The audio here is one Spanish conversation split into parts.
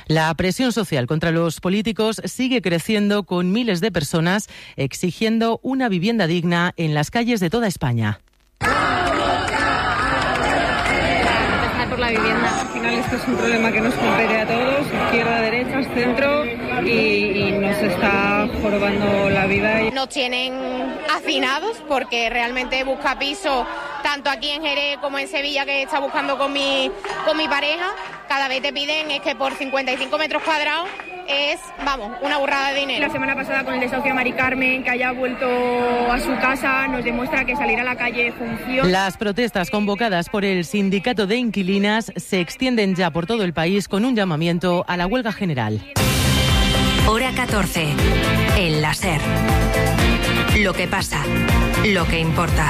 La presión social contra los políticos sigue creciendo, con miles de personas exigiendo una vivienda digna en las calles de toda España. Por la vivienda. Al final esto es un problema que nos compete a todos, izquierda, derecha, centro, y nos está jorobando la vida. Nos tienen hacinados porque realmente busca piso tanto aquí en Jerez como en Sevilla, que está buscando con mi pareja. Cada vez te piden es que por 55 metros cuadrados es, una burrada de dinero. La semana pasada con el desahucio a Mari Carmen, que haya vuelto a su casa, nos demuestra que salir a la calle funciona. Las protestas convocadas por el sindicato de inquilinas se extienden ya por todo el país, con un llamamiento a la huelga general. Hora 14. El La SER. Lo que pasa, lo que importa.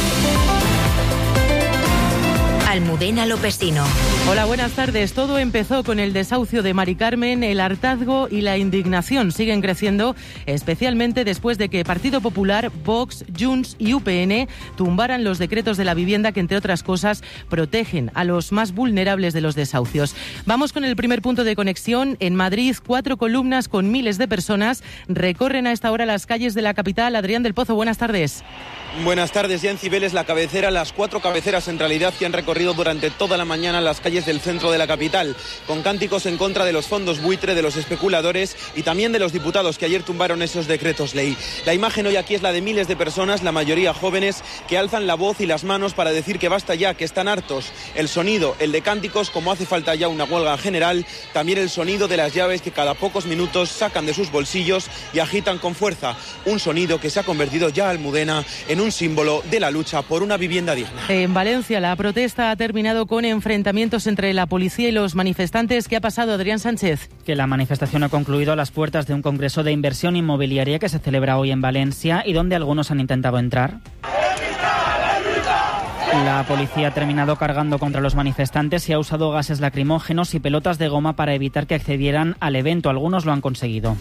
Almudena Lopesino. Hola, buenas tardes. Todo empezó con el desahucio de Mari Carmen. El hartazgo y la indignación siguen creciendo, especialmente después de que Partido Popular, Vox, Junts y UPN tumbaran los decretos de la vivienda que, entre otras cosas, protegen a los más vulnerables de los desahucios. Vamos con el primer punto de conexión. En Madrid, 4 columnas con miles de personas recorren a esta hora las calles de la capital. Adrián del Pozo, buenas tardes. Buenas tardes. Ya en Cibeles, la cabecera, las 4 cabeceras en realidad, que han recorrido durante toda la mañana las calles del centro de la capital, con cánticos en contra de los fondos buitre, de los especuladores y también de los diputados que ayer tumbaron esos decretos ley. La imagen hoy aquí es la de miles de personas, la mayoría jóvenes, que alzan la voz y las manos para decir que basta ya, que están hartos. El sonido, el de cánticos, como hace falta ya una huelga general, también el sonido de las llaves que cada pocos minutos sacan de sus bolsillos y agitan con fuerza. Un sonido que se ha convertido ya, Almudena, en un símbolo de la lucha por una vivienda digna. En Valencia, la protesta ha terminado con enfrentamientos entre la policía y los manifestantes. ¿Qué ha pasado, Adrián Sánchez? Que la manifestación ha concluido a las puertas de un congreso de inversión inmobiliaria que se celebra hoy en Valencia y donde algunos han intentado entrar. La policía ha terminado cargando contra los manifestantes y ha usado gases lacrimógenos y pelotas de goma para evitar que accedieran al evento. Algunos lo han conseguido.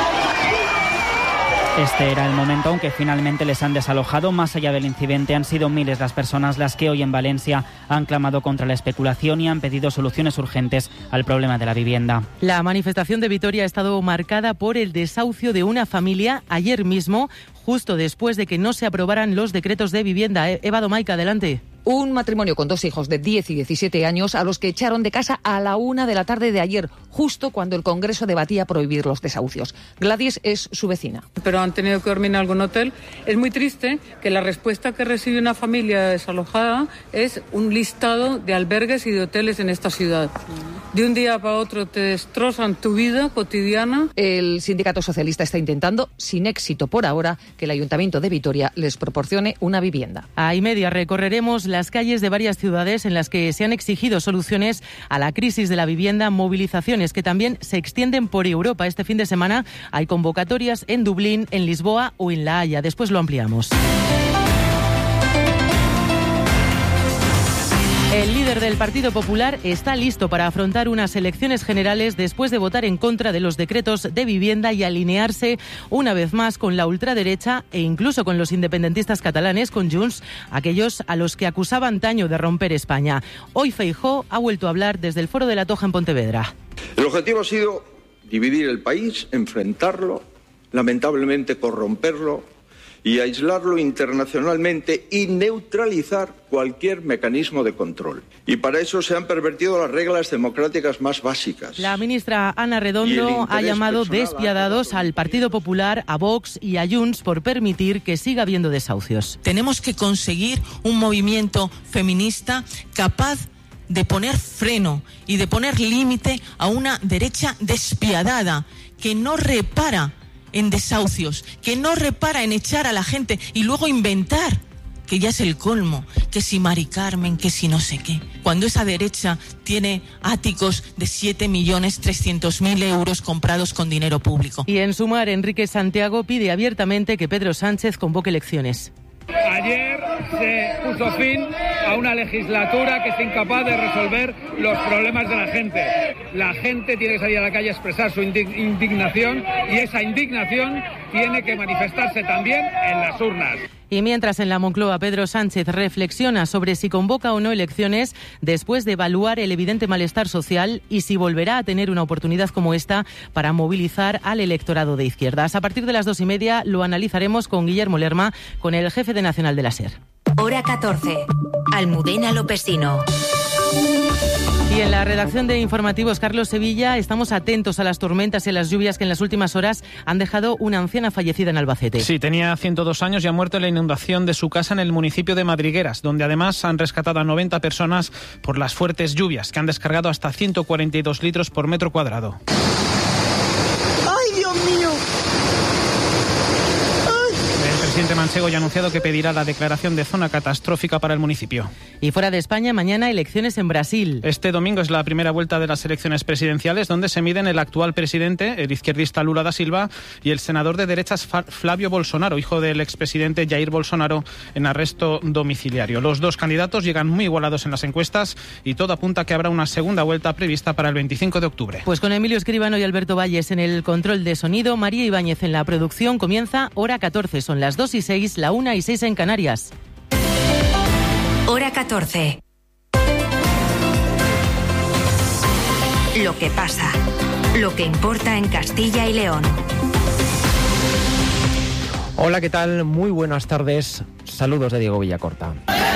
Este era el momento, aunque finalmente les han desalojado. Más allá del incidente, han sido miles las personas las que hoy en Valencia han clamado contra la especulación y han pedido soluciones urgentes al problema de la vivienda. La manifestación de Vitoria ha estado marcada por el desahucio de una familia ayer mismo, justo después de que no se aprobaran los decretos de vivienda. Eva Domaica, adelante. Un matrimonio con 2 hijos de 10 y 17 años a los que echaron de casa a la 1 de la tarde de ayer, justo cuando el Congreso debatía prohibir los desahucios. Gladys es su vecina. Pero han tenido que dormir en algún hotel. Es muy triste que la respuesta que recibe una familia desalojada es un listado de albergues y de hoteles en esta ciudad. De un día para otro te destrozan tu vida cotidiana. El sindicato socialista está intentando, sin éxito por ahora, que el Ayuntamiento de Vitoria les proporcione una vivienda. A y media recorreremos las calles de varias ciudades en las que se han exigido soluciones a la crisis de la vivienda, movilizaciones que también se extienden por Europa. Este fin de semana hay convocatorias en Dublín, en Lisboa o en La Haya. Después lo ampliamos. El líder del Partido Popular está listo para afrontar unas elecciones generales después de votar en contra de los decretos de vivienda y alinearse una vez más con la ultraderecha e incluso con los independentistas catalanes, con Junts, aquellos a los que acusaba antaño de romper España. Hoy Feijóo ha vuelto a hablar desde el Foro de la Toja en Pontevedra. El objetivo ha sido dividir el país, enfrentarlo, lamentablemente corromperlo y aislarlo internacionalmente y neutralizar cualquier mecanismo de control. Y para eso se han pervertido las reglas democráticas más básicas. La ministra Ana Redondo ha llamado despiadados al Partido Popular, a Vox y a Junts por permitir que siga habiendo desahucios. Tenemos que conseguir un movimiento feminista capaz de poner freno y de poner límite a una derecha despiadada que no repara en desahucios, que no repara en echar a la gente y luego inventar, que ya es el colmo, que si Mari Carmen, que si no sé qué. Cuando esa derecha tiene áticos de 7.300.000 euros comprados con dinero público. Y en Sumar, Enrique Santiago pide abiertamente que Pedro Sánchez convoque elecciones. Ayer se puso fin a una legislatura que es incapaz de resolver los problemas de la gente. La gente tiene que salir a la calle a expresar su indignación y esa indignación tiene que manifestarse también en las urnas. Y mientras en la Moncloa Pedro Sánchez reflexiona sobre si convoca o no elecciones después de evaluar el evidente malestar social y si volverá a tener una oportunidad como esta para movilizar al electorado de izquierdas. A partir de las 2:30 lo analizaremos con Guillermo Lerma, con el jefe de Nacional de la SER. Hora 14. Almudena Lopesino. Y en la redacción de informativos, Carlos Sevilla, estamos atentos a las tormentas y a las lluvias que en las últimas horas han dejado una anciana fallecida en Albacete. Sí, tenía 102 años y ha muerto en la inundación de su casa en el municipio de Madrigueras, donde además han rescatado a 90 personas por las fuertes lluvias, que han descargado hasta 142 litros por metro cuadrado. ¡Ay, Dios mío! El presidente manchego ya ha anunciado que pedirá la declaración de zona catastrófica para el municipio. Y fuera de España, mañana elecciones en Brasil. Este domingo es la primera vuelta de las elecciones presidenciales, donde se miden el actual presidente, el izquierdista Lula da Silva, y el senador de derechas Flavio Bolsonaro, hijo del expresidente Jair Bolsonaro, en arresto domiciliario. Los dos candidatos llegan muy igualados en las encuestas y todo apunta a que habrá una segunda vuelta prevista para el 25 de octubre. Pues con Emilio Escribano y Alberto Valles en el control de sonido, María Ibáñez en la producción, comienza Hora 14. Son las 2:06, la 1:06 en Canarias. Hora 14. Lo que pasa. Lo que importa en Castilla y León. Hola, ¿qué tal? Muy buenas tardes. Saludos de Diego Villacorta.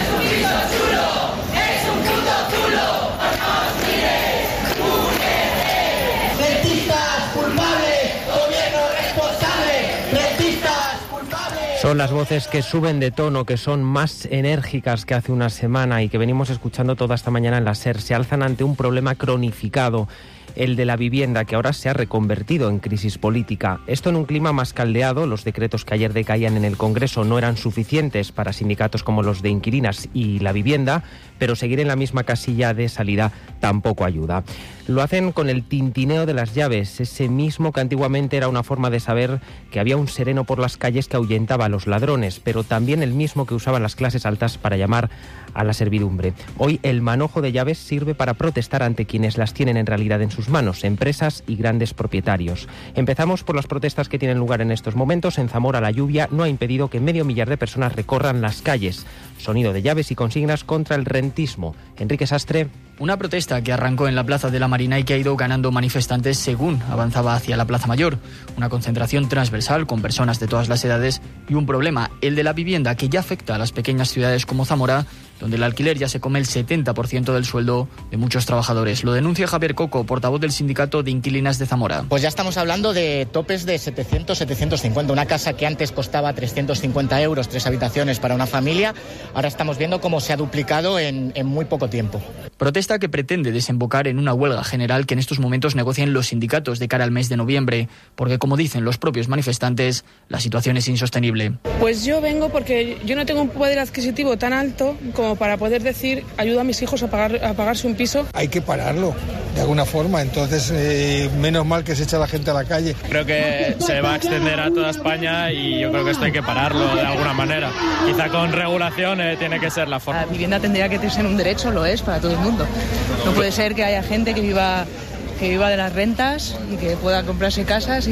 Son las voces que suben de tono, que son más enérgicas que hace una semana y que venimos escuchando toda esta mañana en la SER. Se alzan ante un problema cronificado, el de la vivienda, que ahora se ha reconvertido en crisis política. Esto en un clima más caldeado. Los decretos que ayer decaían en el Congreso no eran suficientes para sindicatos como los de inquilinas y la vivienda, pero seguir en la misma casilla de salida tampoco ayuda. Lo hacen con el tintineo de las llaves, ese mismo que antiguamente era una forma de saber que había un sereno por las calles que ahuyentaba a los ladrones, pero también el mismo que usaban las clases altas para llamar a la servidumbre. Hoy el manojo de llaves sirve para protestar ante quienes las tienen en realidad en sus manos, empresas y grandes propietarios. Empezamos por las protestas que tienen lugar en estos momentos. En Zamora la lluvia no ha impedido que 500.000 de personas recorran las calles. Sonido de llaves y consignas contra el rentismo. Enrique Sastre. Una protesta que arrancó en la Plaza de la Marina y que ha ido ganando manifestantes según avanzaba hacia la Plaza Mayor. Una concentración transversal con personas de todas las edades y un problema, el de la vivienda, que ya afecta a las pequeñas ciudades como Zamora, donde el alquiler ya se come el 70% del sueldo de muchos trabajadores. Lo denuncia Javier Coco, portavoz del Sindicato de Inquilinas de Zamora. Pues ya estamos hablando de topes de 700, 750. Una casa que antes costaba 350 euros, 3 habitaciones para una familia, ahora estamos viendo cómo se ha duplicado en muy poco tiempo. Protesta que pretende desembocar en una huelga general que en estos momentos negocian los sindicatos de cara al mes de noviembre, porque como dicen los propios manifestantes, la situación es insostenible. Pues yo vengo porque yo no tengo un poder adquisitivo tan alto como para poder decir ayuda a mis hijos a pagarse un piso. Hay que pararlo de alguna forma, entonces menos mal que se echa la gente a la calle. Creo que se va a extender a toda España y yo creo que esto hay que pararlo de alguna manera. Quizá con regulación tiene que ser la forma. La vivienda tendría que ser un derecho, lo es para todo el mundo. No puede ser que haya gente que viva de las rentas y que pueda comprarse casas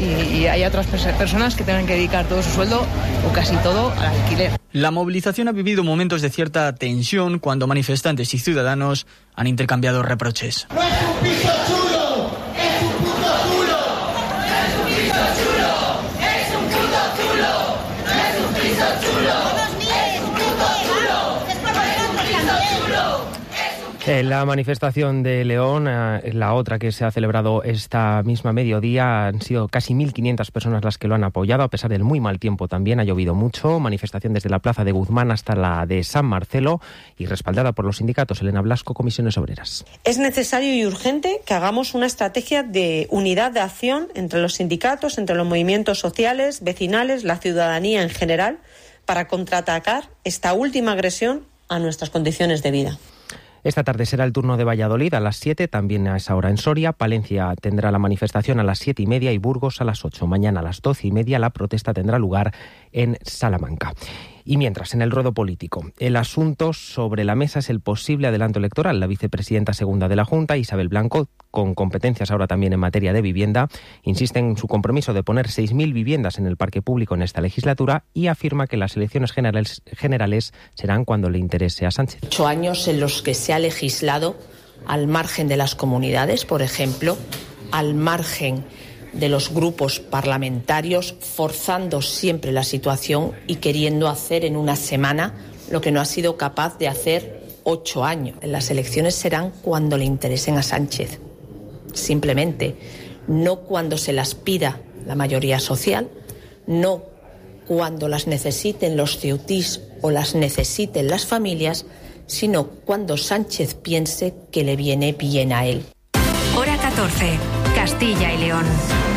y haya otras personas que tengan que dedicar todo su sueldo o casi todo al alquiler. La movilización ha vivido momentos de cierta tensión cuando manifestantes y ciudadanos han intercambiado reproches. ¡No es un piso chulo! ¡Es un puto chulo! ¡No es un piso chulo! ¡Es un puto chulo! ¡No es un piso chulo! ¡Es un puto chulo! ¡Es un piso chulo! En la manifestación de León, la otra que se ha celebrado esta misma mediodía, han sido casi 1.500 personas las que lo han apoyado, a pesar del muy mal tiempo también, ha llovido mucho. Manifestación desde la Plaza de Guzmán hasta la de San Marcelo y respaldada por los sindicatos. Elena Blasco, Comisiones Obreras. Es necesario y urgente que hagamos una estrategia de unidad de acción entre los sindicatos, entre los movimientos sociales, vecinales, la ciudadanía en general, para contraatacar esta última agresión a nuestras condiciones de vida. Esta tarde será el turno de Valladolid a las 7, también a esa hora en Soria. Palencia tendrá la manifestación a las 7:30 y Burgos a las 8. Mañana a las 12:30 la protesta tendrá lugar en Salamanca. Y mientras, en el ruedo político, el asunto sobre la mesa es el posible adelanto electoral. La vicepresidenta segunda de la Junta, Isabel Blanco, con competencias ahora también en materia de vivienda, insiste en su compromiso de poner 6.000 viviendas en el parque público en esta legislatura y afirma que las elecciones generales serán cuando le interese a Sánchez. 8 años en los que se ha legislado al margen de las comunidades, por ejemplo, al margen de los grupos parlamentarios, forzando siempre la situación y queriendo hacer en una semana lo que no ha sido capaz de hacer 8 años. Las elecciones serán cuando le interesen a Sánchez, simplemente, no cuando se las pida la mayoría social, no cuando las necesiten los ceutís o las necesiten las familias, sino cuando Sánchez piense que le viene bien a él. Hora 14, Castilla y León.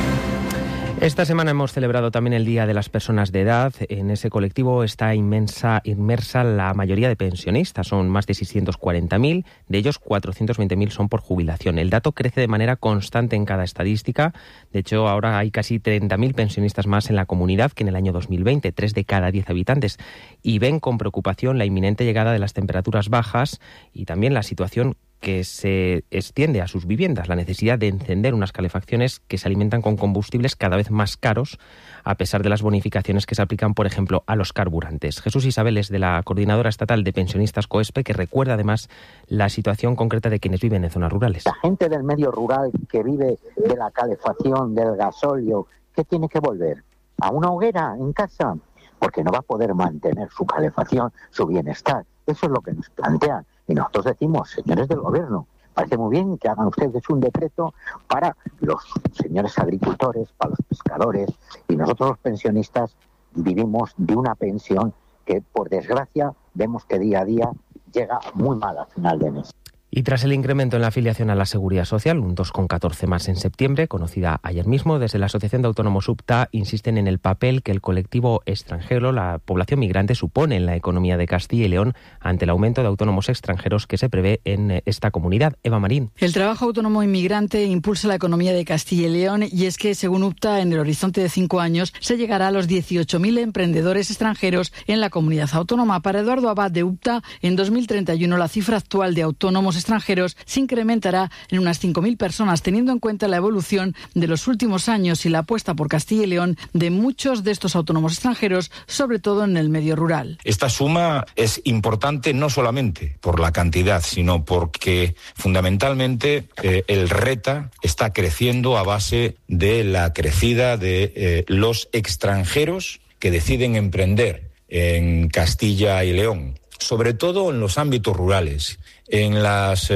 Esta semana hemos celebrado también el Día de las Personas de Edad. En ese colectivo está inmersa la mayoría de pensionistas. Son más de 640.000, de ellos 420.000 son por jubilación. El dato crece de manera constante en cada estadística. De hecho, ahora hay casi 30.000 pensionistas más en la comunidad que en el año 2020, 3 de cada 10 habitantes. Y ven con preocupación la inminente llegada de las temperaturas bajas y también la situación que se extiende a sus viviendas, la necesidad de encender unas calefacciones que se alimentan con combustibles cada vez más caros, a pesar de las bonificaciones que se aplican, por ejemplo, a los carburantes. Jesús Isabel es de la Coordinadora Estatal de Pensionistas COESPE, que recuerda además la situación concreta de quienes viven en zonas rurales. La gente del medio rural que vive de la calefacción, del gasóleo, ¿qué tiene que volver? ¿A una hoguera en casa? Porque no va a poder mantener su calefacción, su bienestar. Eso es lo que nos plantean. Y nosotros decimos, señores del Gobierno, parece muy bien que hagan ustedes un decreto para los señores agricultores, para los pescadores, y nosotros los pensionistas vivimos de una pensión que, por desgracia, vemos que día a día llega muy mal al final de mes. Y tras el incremento en la afiliación a la Seguridad Social, un 2,14 más en septiembre, conocida ayer mismo, desde la Asociación de Autónomos UPTA insisten en el papel que el colectivo extranjero, la población migrante, supone en la economía de Castilla y León ante el aumento de autónomos extranjeros que se prevé en esta comunidad. Eva Marín. El trabajo autónomo inmigrante impulsa la economía de Castilla y León y es que, según UPTA, en el horizonte de 5 años se llegará a los 18.000 emprendedores extranjeros en la comunidad autónoma. Para Eduardo Abad de UPTA, en 2031 la cifra actual de autónomos extranjeros se incrementará en unas 5.000 personas, teniendo en cuenta la evolución de los últimos años y la apuesta por Castilla y León de muchos de estos autónomos extranjeros, sobre todo en el medio rural. Esta suma es importante no solamente por la cantidad, sino porque fundamentalmente el RETA está creciendo a base de la crecida de los extranjeros que deciden emprender en Castilla y León, sobre todo en los ámbitos rurales, en las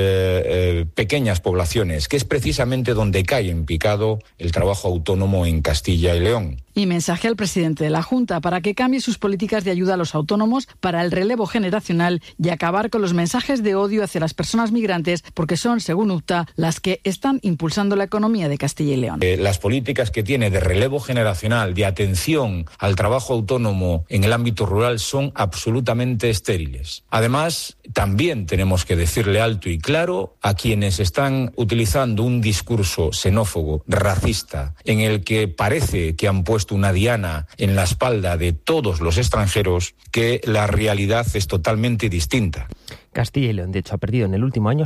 pequeñas poblaciones, que es precisamente donde cae en picado el trabajo autónomo en Castilla y León. Y mensaje al presidente de la Junta para que cambie sus políticas de ayuda a los autónomos para el relevo generacional y acabar con los mensajes de odio hacia las personas migrantes, porque son, según UPTA, las que están impulsando la economía de Castilla y León. Las políticas que tiene de relevo generacional, de atención al trabajo autónomo en el ámbito rural son absolutamente estériles. Además, también tenemos que decirle alto y claro a quienes están utilizando un discurso xenófobo, racista, en el que parece que han puesto una diana en la espalda de todos los extranjeros, que la realidad es totalmente distinta. Castilla y León, de hecho, ha perdido en el último año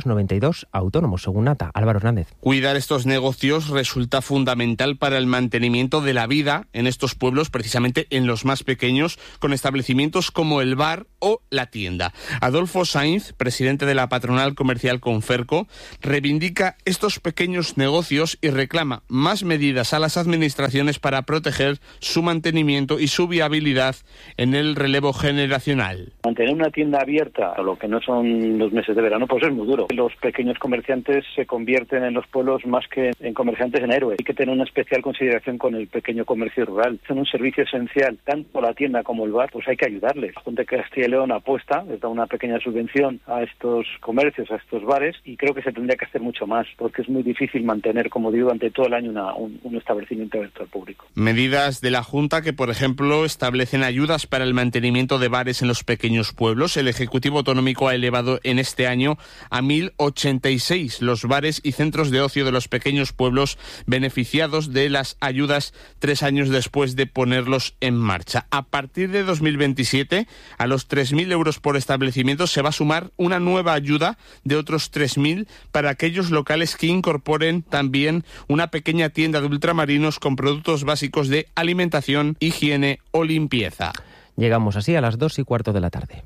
692 autónomos, según Nata. Álvaro Hernández. Cuidar estos negocios resulta fundamental para el mantenimiento de la vida en estos pueblos, precisamente en los más pequeños, con establecimientos como el bar o la tienda. Adolfo Sainz, presidente de la patronal comercial Conferco, reivindica estos pequeños negocios y reclama más medidas a las administraciones para proteger su mantenimiento y su viabilidad en el relevo generacional. Mantener una tienda abierta a lo que no son los meses de verano, pues es muy duro. Los pequeños comerciantes se convierten en los pueblos más que en comerciantes en héroes. Hay que tener una especial consideración con el pequeño comercio rural. Son un servicio esencial, tanto la tienda como el bar, pues hay que ayudarles. La Junta de Castilla y León apuesta, les da una pequeña subvención a estos comercios, a estos bares, y creo que se tendría que hacer mucho más, porque es muy difícil mantener, como digo, durante todo el año un establecimiento abierto al público. Medidas de la Junta que, por ejemplo, establecen ayudas para el mantenimiento de bares en los pequeños pueblos. El Ejecutivo Autonómico autonómico ha elevado en este año a 1.086 los bares y centros de ocio de los pequeños pueblos beneficiados de las ayudas 3 años después de ponerlos en marcha. A partir de 2027, a los 3.000 euros por establecimiento se va a sumar una nueva ayuda de otros 3.000 para aquellos locales que incorporen también una pequeña tienda de ultramarinos con productos básicos de alimentación, higiene o limpieza. Llegamos así a las 2:15 de la tarde.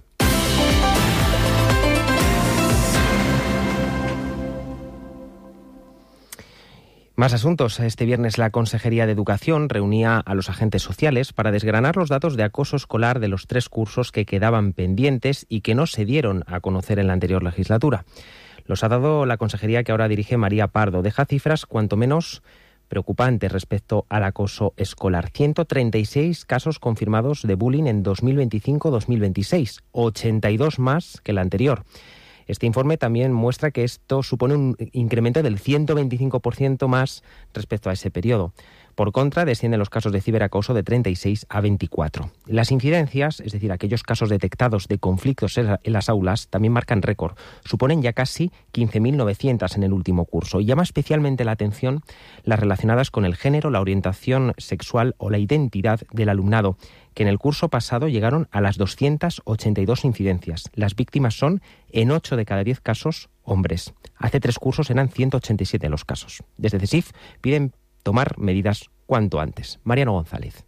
Más asuntos. Este viernes la Consejería de Educación reunía a los agentes sociales para desgranar los datos de acoso escolar de los 3 cursos que quedaban pendientes y que no se dieron a conocer en la anterior legislatura. Los ha dado la Consejería que ahora dirige María Pardo. Deja cifras cuanto menos preocupantes respecto al acoso escolar. 136 casos confirmados de bullying en 2025-2026, 82 más que el anterior. Este informe también muestra que esto supone un incremento del 125% más respecto a ese periodo. Por contra, descienden los casos de ciberacoso de 36 a 24. Las incidencias, es decir, aquellos casos detectados de conflictos en las aulas, también marcan récord. Suponen ya casi 15.900 en el último curso. Y llama especialmente la atención las relacionadas con el género, la orientación sexual o la identidad del alumnado, que en el curso pasado llegaron a las 282 incidencias. Las víctimas son, en 8 de cada 10 casos, hombres. Hace 3 cursos eran 187 los casos. Desde CESIF piden tomar medidas cuanto antes. Mariano González.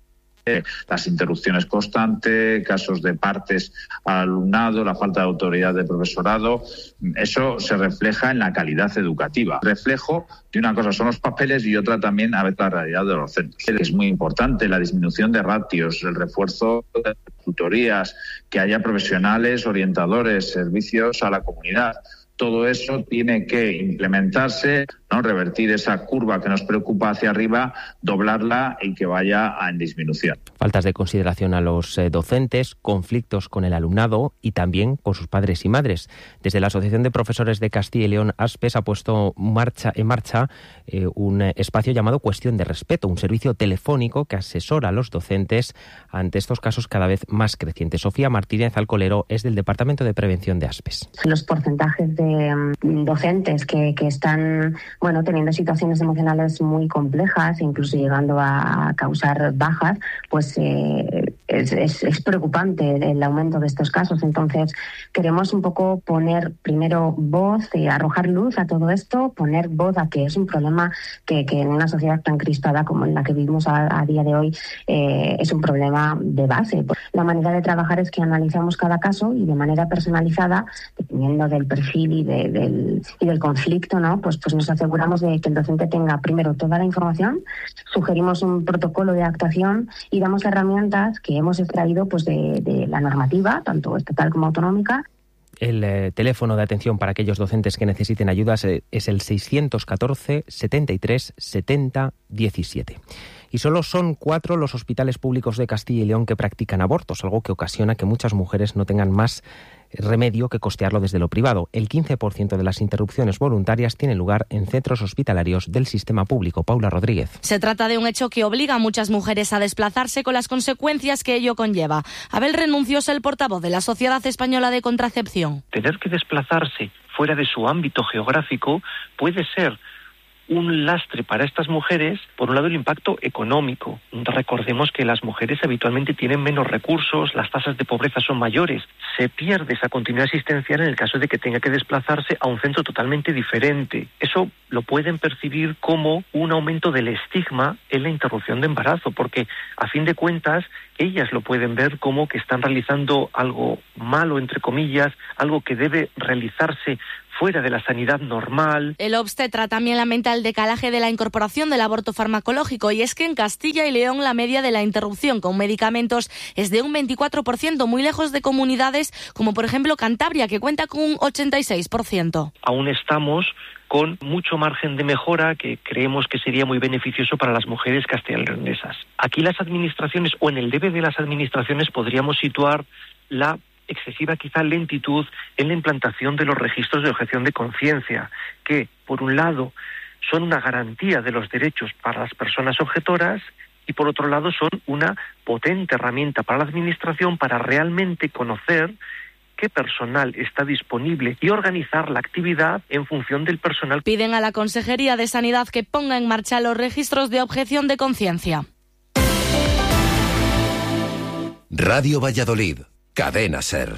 Las interrupciones constantes, casos de partes al alumnado, la falta de autoridad del profesorado, eso se refleja en la calidad educativa. Reflejo de una cosa son los papeles y otra también a veces la realidad de los centros. Es muy importante la disminución de ratios, el refuerzo de tutorías, que haya profesionales, orientadores, servicios a la comunidad. Todo eso tiene que implementarse, ¿no? Revertir esa curva que nos preocupa hacia arriba, doblarla y que vaya en disminución. Faltas de consideración a los docentes, conflictos con el alumnado y también con sus padres y madres. Desde la Asociación de Profesores de Castilla y León, ASPES, ha puesto en marcha un espacio llamado Cuestión de Respeto, un servicio telefónico que asesora a los docentes ante estos casos cada vez más crecientes. Sofía Martínez Alcolero es del Departamento de Prevención de ASPES. Los porcentajes de docentes que están teniendo situaciones emocionales muy complejas, incluso llegando a causar bajas, pues es preocupante el aumento de estos casos. Entonces queremos un poco poner primero voz, arrojar luz a todo esto, poner voz a que es un problema que en una sociedad tan crispada como en la que vivimos a día de hoy es un problema de base. La manera de trabajar es que analizamos cada caso y de manera personalizada, dependiendo del perfil y del conflicto, ¿no? Pues nos aseguramos de que el docente tenga primero toda la información, sugerimos un protocolo de actuación y damos herramientas que hemos extraído pues de la normativa, tanto estatal como autonómica. El teléfono de atención para aquellos docentes que necesiten ayudas es el 614 73 70 17. Y solo son 4 los hospitales públicos de Castilla y León que practican abortos, algo que ocasiona que muchas mujeres no tengan más remedio que costearlo desde lo privado. El 15% de las interrupciones voluntarias tienen lugar en centros hospitalarios del sistema público. Paula Rodríguez. Se trata de un hecho que obliga a muchas mujeres a desplazarse con las consecuencias que ello conlleva. Abel Renuncio es el portavoz de la Sociedad Española de Contracepción. Tener que desplazarse fuera de su ámbito geográfico puede ser un lastre para estas mujeres, por un lado el impacto económico. Recordemos que las mujeres habitualmente tienen menos recursos, las tasas de pobreza son mayores. Se pierde esa continuidad asistencial en el caso de que tenga que desplazarse a un centro totalmente diferente. Eso lo pueden percibir como un aumento del estigma en la interrupción de embarazo, porque a fin de cuentas ellas lo pueden ver como que están realizando algo malo, entre comillas, algo que debe realizarse fuera de la sanidad normal. El obstetra también lamenta el decalaje de la incorporación del aborto farmacológico, y es que en Castilla y León la media de la interrupción con medicamentos es de un 24%, muy lejos de comunidades como por ejemplo Cantabria, que cuenta con un 86%. Aún estamos con mucho margen de mejora que creemos que sería muy beneficioso para las mujeres castellanoleonesas. Aquí las administraciones, o en el debe de las administraciones, podríamos situar la excesiva quizá lentitud en la implantación de los registros de objeción de conciencia, que por un lado son una garantía de los derechos para las personas objetoras y por otro lado son una potente herramienta para la administración para realmente conocer qué personal está disponible y organizar la actividad en función del personal. Piden a la Consejería de Sanidad que ponga en marcha los registros de objeción de conciencia. Radio Valladolid, Cadena SER.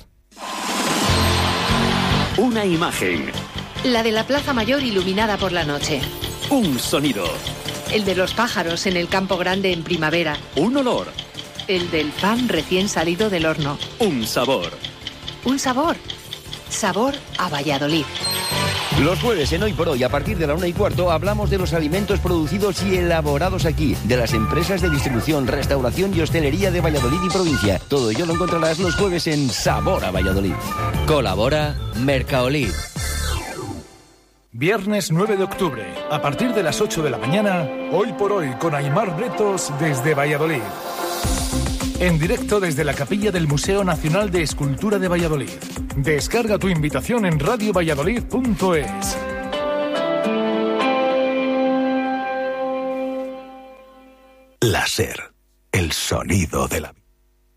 Una imagen. La de la Plaza Mayor iluminada por la noche. Un sonido. El de los pájaros en el Campo Grande en primavera. Un olor. El del pan recién salido del horno. Un sabor. Un sabor. Sabor a Valladolid. Los jueves en Hoy por Hoy, a partir de la 1:15, hablamos de los alimentos producidos y elaborados aquí, de las empresas de distribución, restauración y hostelería de Valladolid y provincia. Todo ello lo encontrarás los jueves en Sabor a Valladolid. Colabora Mercaolid. Viernes 9 de octubre, a partir de las 8 de la mañana, Hoy por Hoy con Aimar Bretos desde Valladolid. En directo desde la capilla del Museo Nacional de Escultura de Valladolid. Descarga tu invitación en radiovalladolid.es. La SER, el sonido de la vida.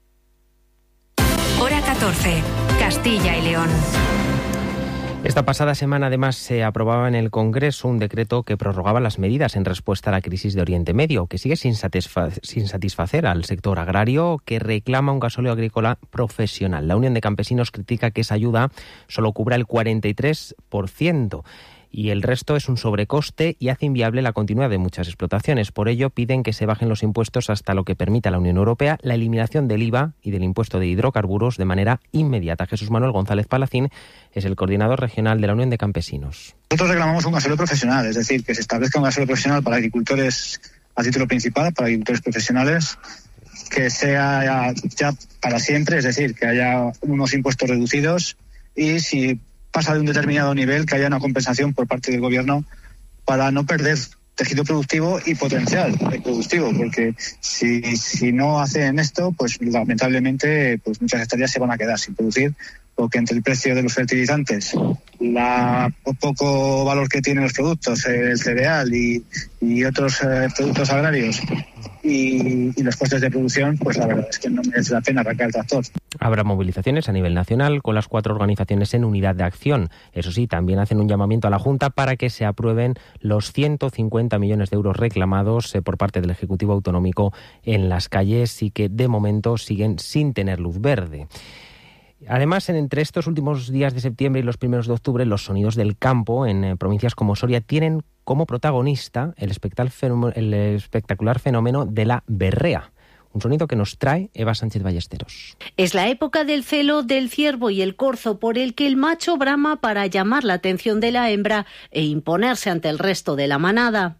Hora 14, Castilla y León. Esta pasada semana, además, se aprobaba en el Congreso un decreto que prorrogaba las medidas en respuesta a la crisis de Oriente Medio, que sigue sin satisfacer al sector agrario, que reclama un gasóleo agrícola profesional. La Unión de Campesinos critica que esa ayuda solo cubra el 43%. Y el resto es un sobrecoste y hace inviable la continuidad de muchas explotaciones. Por ello, piden que se bajen los impuestos hasta lo que permita la Unión Europea, la eliminación del IVA y del impuesto de hidrocarburos de manera inmediata. Jesús Manuel González Palacín es el coordinador regional de la Unión de Campesinos. Nosotros reclamamos un gasóleo profesional, es decir, que se establezca un gasóleo profesional para agricultores a título principal, para agricultores profesionales, que sea ya para siempre, es decir, que haya unos impuestos reducidos y si pasa de un determinado nivel, que haya una compensación por parte del gobierno para no perder tejido productivo y potencial productivo, porque si no hacen esto, pues lamentablemente pues muchas hectáreas se van a quedar sin producir, porque entre el precio de los fertilizantes, poco valor que tienen los productos, el cereal y otros productos agrarios y los costes de producción, pues la verdad es que no merece la pena arrancar el tractor. Habrá movilizaciones a nivel nacional con las 4 organizaciones en unidad de acción. Eso sí, también hacen un llamamiento a la Junta para que se aprueben los 150 millones de euros reclamados por parte del Ejecutivo Autonómico en las calles y que de momento siguen sin tener luz verde. Además, entre estos últimos días de septiembre y los primeros de octubre, los sonidos del campo en provincias como Soria tienen como protagonista el espectacular fenómeno de la berrea. Un sonido que nos trae Eva Sánchez Ballesteros. Es la época del celo del ciervo y el corzo, por el que el macho brama para llamar la atención de la hembra e imponerse ante el resto de la manada.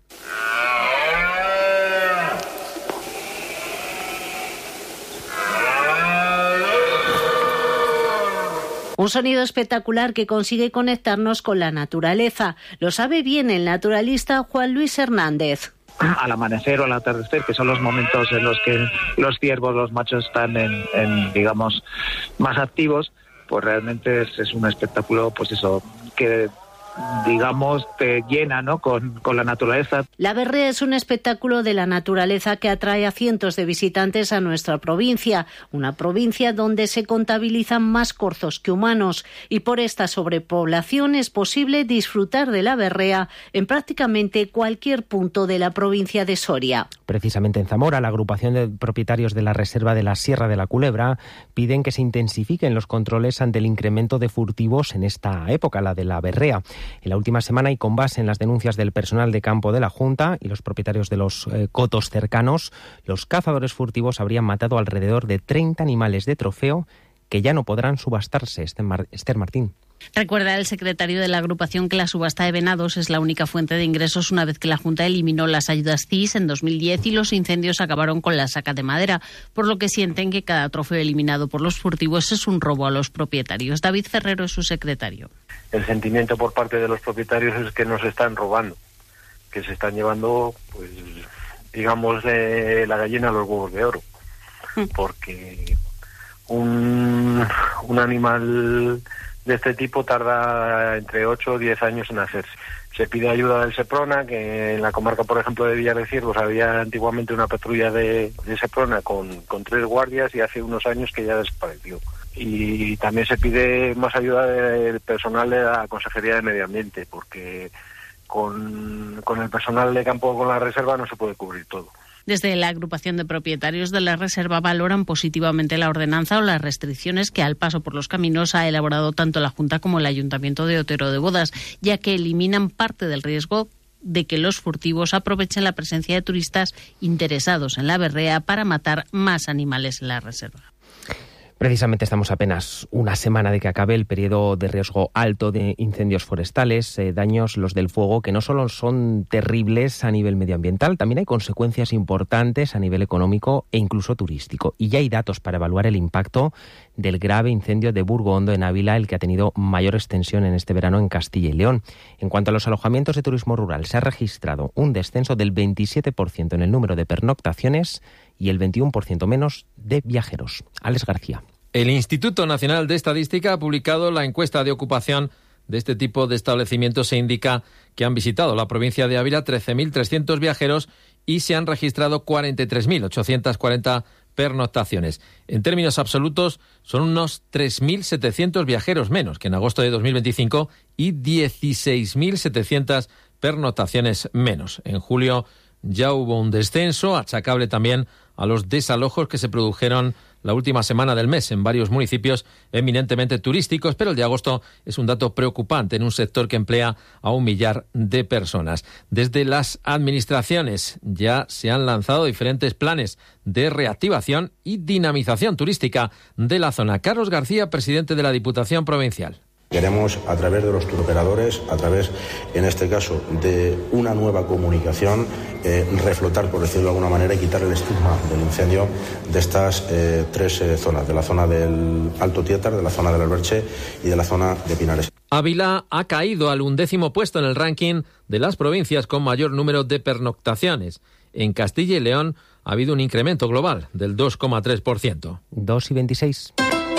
Un sonido espectacular que consigue conectarnos con la naturaleza. Lo sabe bien el naturalista Juan Luis Hernández. Al amanecer o al atardecer, que son los momentos en los que los ciervos, los machos están en digamos, más activos, pues realmente es un espectáculo, pues eso, que digamos te llena, ¿no?, con la naturaleza. La berrea es un espectáculo de la naturaleza que atrae a cientos de visitantes a nuestra provincia, una provincia donde se contabilizan más corzos que humanos, y por esta sobrepoblación es posible disfrutar de la berrea en prácticamente cualquier punto de la provincia de Soria. Precisamente en Zamora, la agrupación de propietarios de la reserva de la Sierra de la Culebra piden que se intensifiquen los controles ante el incremento de furtivos en esta época, la de la berrea. En la última semana, y con base en las denuncias del personal de campo de la Junta y los propietarios de los cotos cercanos, los cazadores furtivos habrían matado alrededor de 30 animales de trofeo que ya no podrán subastarse. Esther Martín. Recuerda el secretario de la agrupación que la subasta de venados es la única fuente de ingresos una vez que la Junta eliminó las ayudas CIS en 2010 y los incendios acabaron con la saca de madera, por lo que sienten que cada trofeo eliminado por los furtivos es un robo a los propietarios. David Ferrero es su secretario. El sentimiento por parte de los propietarios es que nos están robando, que se están llevando, pues, digamos, la gallina a los huevos de oro, porque un animal de este tipo tarda entre 8 o 10 años en hacerse. Se pide ayuda del Seprona, que en la comarca, por ejemplo, de Villar de Ciervos había antiguamente una patrulla de Seprona con 3 guardias y hace unos años que ya desapareció. Y también se pide más ayuda del personal de la Consejería de Medio Ambiente, porque con el personal de campo con la reserva no se puede cubrir todo. Desde la agrupación de propietarios de la reserva valoran positivamente la ordenanza o las restricciones que al paso por los caminos ha elaborado tanto la Junta como el Ayuntamiento de Otero de Bodas, ya que eliminan parte del riesgo de que los furtivos aprovechen la presencia de turistas interesados en la berrea para matar más animales en la reserva. Precisamente estamos apenas una semana de que acabe el periodo de riesgo alto de incendios forestales, daños los del fuego que no solo son terribles a nivel medioambiental, también hay consecuencias importantes a nivel económico e incluso turístico. Y ya hay datos para evaluar el impacto del grave incendio de Burgondo en Ávila, el que ha tenido mayor extensión en este verano en Castilla y León. En cuanto a los alojamientos de turismo rural, se ha registrado un descenso del 27% en el número de pernoctaciones y el 21% menos de viajeros. Alex García. El Instituto Nacional de Estadística ha publicado la encuesta de ocupación de este tipo de establecimientos. Se indica que han visitado la provincia de Ávila 13.300 viajeros y se han registrado 43.840 pernoctaciones. En términos absolutos, son unos 3.700 viajeros menos que en agosto de 2025 y 16.700 pernoctaciones menos. En julio ya hubo un descenso, achacable también a los desalojos que se produjeron la última semana del mes en varios municipios eminentemente turísticos, pero el de agosto es un dato preocupante en un sector que emplea a 1 millar de personas. Desde las administraciones ya se han lanzado diferentes planes de reactivación y dinamización turística de la zona. Carlos García, presidente de la Diputación Provincial. Queremos, a través de los turoperadores, a través, en este caso, de una nueva comunicación, reflotar, por decirlo de alguna manera, y quitar el estigma del incendio de estas tres zonas, de la zona del Alto Tietar, de la zona del Alberche y de la zona de Pinares. Ávila ha caído al 11º puesto en el ranking de las provincias con mayor número de pernoctaciones. En Castilla y León ha habido un incremento global del 2,3%. 2,26.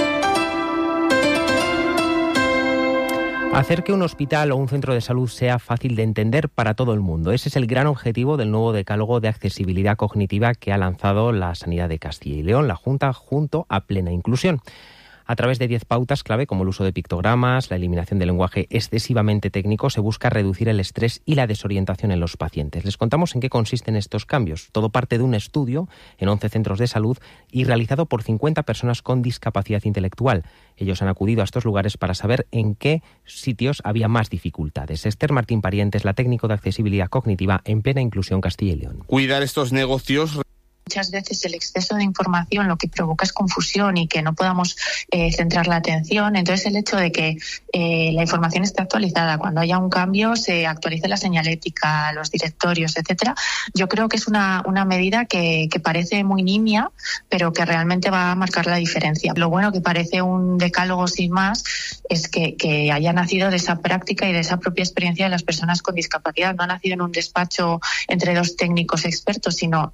Hacer que un hospital o un centro de salud sea fácil de entender para todo el mundo. Ese es el gran objetivo del nuevo decálogo de accesibilidad cognitiva que ha lanzado la Sanidad de Castilla y León, la Junta, junto a Plena Inclusión. A través de 10 pautas clave como el uso de pictogramas, la eliminación del lenguaje excesivamente técnico, se busca reducir el estrés y la desorientación en los pacientes. Les contamos en qué consisten estos cambios. Todo parte de un estudio en 11 centros de salud y realizado por 50 personas con discapacidad intelectual. Ellos han acudido a estos lugares para saber en qué sitios había más dificultades. Esther Martín Parientes, la técnico de accesibilidad cognitiva en Plena Inclusión Castilla y León. Cuidar estos negocios. Muchas veces el exceso de información lo que provoca es confusión y que no podamos centrar la atención. Entonces, el hecho de que la información esté actualizada, cuando haya un cambio se actualice la señalética, los directorios, etcétera, yo creo que es una medida que parece muy nimia, pero que realmente va a marcar la diferencia. Lo bueno que parece un decálogo sin más es que haya nacido de esa práctica y de esa propia experiencia de las personas con discapacidad. No ha nacido en un despacho entre dos técnicos expertos, sino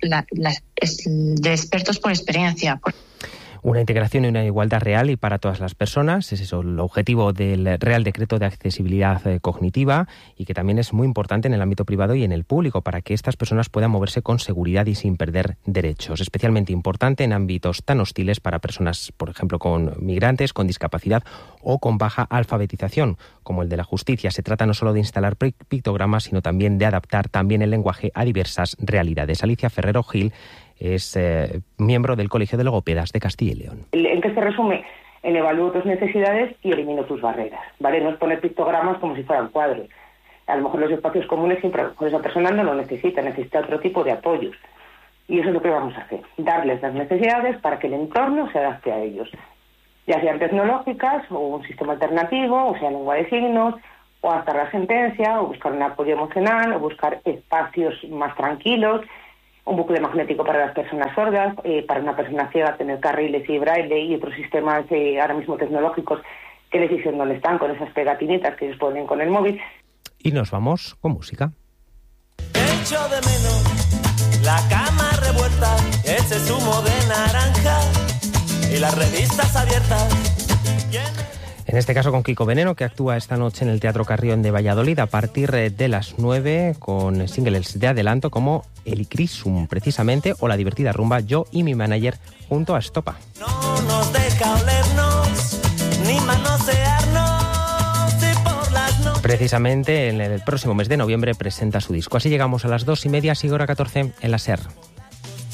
de expertos por experiencia. Una integración y una igualdad real y para todas las personas, es eso el objetivo del Real Decreto de Accesibilidad Cognitiva, y que también es muy importante en el ámbito privado y en el público para que estas personas puedan moverse con seguridad y sin perder derechos. Especialmente importante en ámbitos tan hostiles para personas, por ejemplo, con migrantes, con discapacidad o con baja alfabetización, como el de la justicia. Se trata no solo de instalar pictogramas, sino también de adaptar también el lenguaje a diversas realidades. Alicia Ferrero Gil es miembro del Colegio de Logopedas de Castilla y León. ¿En qué se resume? En evalúo tus necesidades y elimino tus barreras, ¿vale? No es poner pictogramas como si fueran cuadros. A lo mejor los espacios comunes siempre, por esa persona no lo necesita otro tipo de apoyos. Y eso es lo que vamos a hacer, darles las necesidades para que el entorno se adapte a ellos. Ya sean tecnológicas, o un sistema alternativo, o sea lengua de signos, o hasta la sentencia, o buscar un apoyo emocional, o buscar espacios más tranquilos, un bucle magnético para las personas sordas, para una persona ciega tener carriles y braille y otros sistemas ahora mismo tecnológicos que les dicen dónde están con esas pegatinitas que ellos ponen con el móvil. Y nos vamos con música. Echo de menos la cama revuelta, ese zumo de naranja y las revistas abiertas. En este caso con Kiko Veneno, que actúa esta noche en el Teatro Carrión de Valladolid a partir de las 9 con singles de adelanto como El Icrisum, precisamente, o la divertida rumba Yo y mi manager junto a Estopa. No nos deja olernos Precisamente en el próximo mes de noviembre presenta su disco. Así llegamos a las 2:30, sigue hora 14 en la SER.